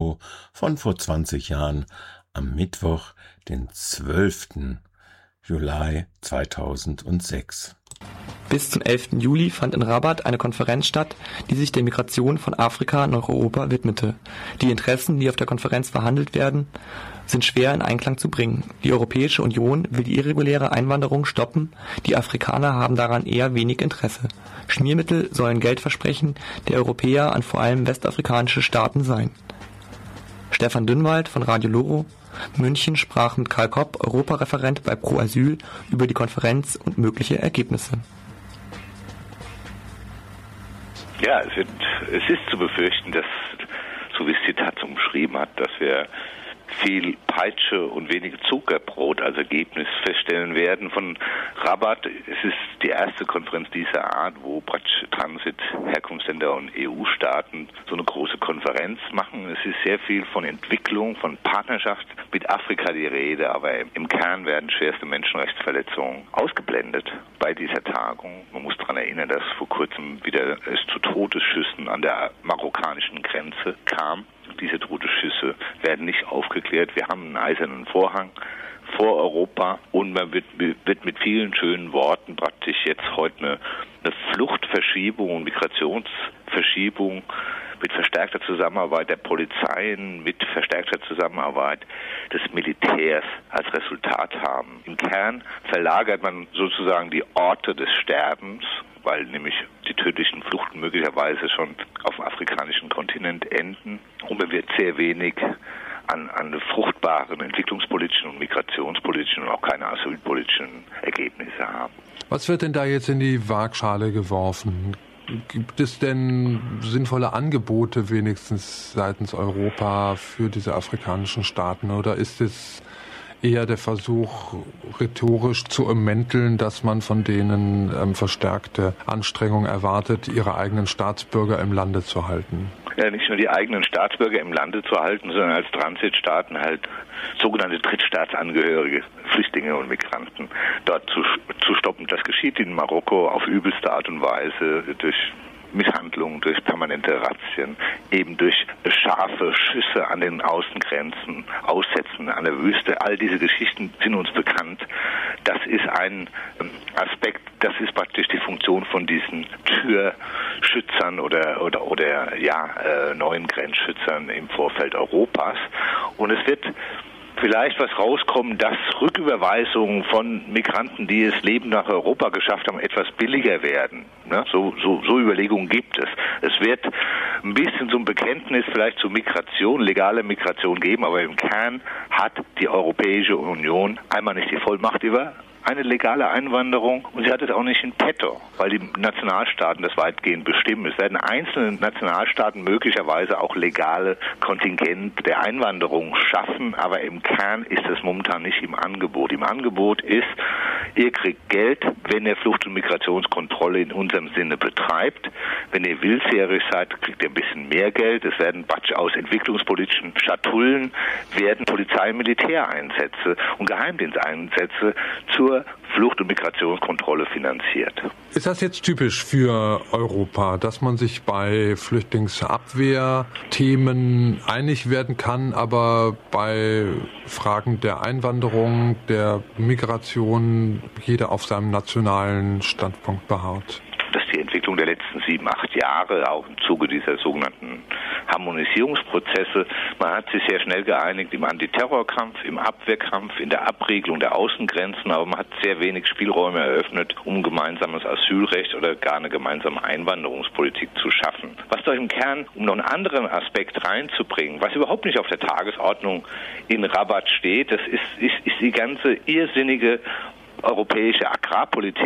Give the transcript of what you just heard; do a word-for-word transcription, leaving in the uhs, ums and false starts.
Foto von vor zwanzig Jahren am Mittwoch, den zwölften Juli zweitausendsechs. Bis zum elften Juli fand in Rabat eine Konferenz statt, die sich der Migration von Afrika nach Europa widmete. Die Interessen, die auf der Konferenz verhandelt werden, sind schwer in Einklang zu bringen. Die Europäische Union will die irreguläre Einwanderung stoppen, die Afrikaner haben daran eher wenig Interesse. Schmiermittel sollen Geld versprechen, der Europäer an vor allem westafrikanische Staaten sein. Stefan Dünnwald von Radio Loro, München, sprach mit Karl Kopp, Europareferent bei Pro Asyl, über die Konferenz und mögliche Ergebnisse. Ja, es, wird, es ist zu befürchten, dass, so wie es die Taz umschrieben hat, dass wir viel Peitsche und wenig Zuckerbrot als Ergebnis feststellen werden von Rabat. Es ist die erste Konferenz dieser Art, wo praktisch Transit, Herkunftsländer und E U-Staaten so eine große Konferenz machen. Es ist sehr viel von Entwicklung, von Partnerschaft mit Afrika die Rede, aber im Kern werden schwerste Menschenrechtsverletzungen ausgeblendet bei dieser Tagung. Man muss daran erinnern, dass vor kurzem wieder es zu Todesschüssen an der marokkanischen Grenze kam. Diese Todesschüsse werden nicht aufgeklärt. Wir haben einen eisernen Vorhang vor Europa und man wird, wird mit vielen schönen Worten praktisch jetzt heute eine, eine Fluchtverschiebung und Migrationsverschiebung mit verstärkter Zusammenarbeit der Polizeien, mit verstärkter Zusammenarbeit des Militärs als Resultat haben. Im Kern verlagert man sozusagen die Orte des Sterbens, weil nämlich die tödlichen Fluchten möglicherweise schon auf dem afrikanischen Kontinent enden. Und man wird sehr wenig an, an fruchtbaren entwicklungspolitischen und migrationspolitischen und auch keine asylpolitischen Ergebnisse haben. Was wird denn da jetzt in die Waagschale geworfen? Gibt es denn sinnvolle Angebote wenigstens seitens Europa für diese afrikanischen Staaten oder ist es eher der Versuch, rhetorisch zu ermänteln, dass man von denen ähm, verstärkte Anstrengungen erwartet, ihre eigenen Staatsbürger im Lande zu halten? Ja, nicht nur die eigenen Staatsbürger im Lande zu halten, sondern als Transitstaaten halt sogenannte Drittstaatsangehörige, Flüchtlinge und Migranten dort zu, zu stoppen. Das geschieht in Marokko auf übelste Art und Weise durch Misshandlungen, durch permanente Razzien, eben durch scharfe Schüsse an den Außengrenzen, Aussetzen an der Wüste. All diese Geschichten sind uns bekannt. Das ist ein Aspekt, das ist praktisch die Funktion von diesen Türschützern oder oder oder ja äh, neuen Grenzschützern im Vorfeld Europas. Und es wird vielleicht was rauskommen, dass Rücküberweisungen von Migranten, die es Leben nach Europa geschafft haben, etwas billiger werden. Ne? So, so, so Überlegungen gibt es. Es wird ein bisschen so ein Bekenntnis vielleicht zur Migration, legale Migration geben, aber im Kern hat die Europäische Union einmal nicht die Vollmacht über eine legale Einwanderung und sie hat es auch nicht in petto, weil die Nationalstaaten das weitgehend bestimmen. Es werden einzelne Nationalstaaten möglicherweise auch legale Kontingente der Einwanderung schaffen, aber im Kern ist es momentan nicht im Angebot. Im Angebot ist, ihr kriegt Geld, wenn ihr Flucht- und Migrationskontrolle in unserem Sinne betreibt. Wenn ihr willfährig seid, kriegt ihr ein bisschen mehr Geld. Es werden aus entwicklungspolitischen Schatullen werden Polizei- und Militäreinsätze und Geheimdiensteinsätze zur Flucht- und Migrationskontrolle finanziert. Ist das jetzt typisch für Europa, dass man sich bei Flüchtlingsabwehrthemen einig werden kann, aber bei Fragen der Einwanderung, der Migration jeder auf seinem nationalen Standpunkt beharrt? Dass die Entwicklung der letzten sieben, acht Jahre, auch im Zuge dieser sogenannten Harmonisierungsprozesse, man hat sich sehr schnell geeinigt im Antiterrorkampf, im Abwehrkampf, in der Abriegelung der Außengrenzen, aber man hat sehr wenig Spielräume eröffnet, um ein gemeinsames Asylrecht oder gar eine gemeinsame Einwanderungspolitik zu schaffen. Was doch im Kern, um noch einen anderen Aspekt reinzubringen, was überhaupt nicht auf der Tagesordnung in Rabat steht, das ist, ist, ist die ganze irrsinnige europäische Agrarpolitik,